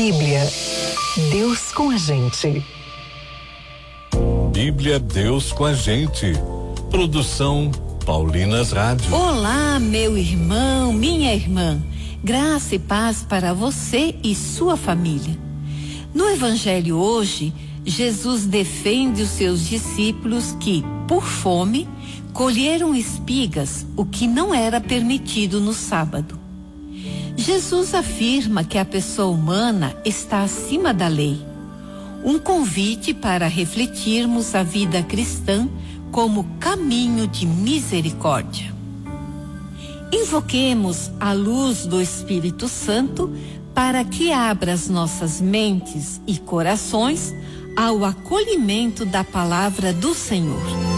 Bíblia, Deus com a gente. Bíblia, Deus com a gente. Produção Paulinas Rádio. Olá, meu irmão, minha irmã. Graça e paz para você e sua família. No Evangelho hoje, Jesus defende os seus discípulos que, por fome, colheram espigas, o que não era permitido no sábado. Jesus afirma que a pessoa humana está acima da lei. Um convite para refletirmos a vida cristã como caminho de misericórdia. Invoquemos a luz do Espírito Santo para que abra as nossas mentes e corações ao acolhimento da palavra do Senhor.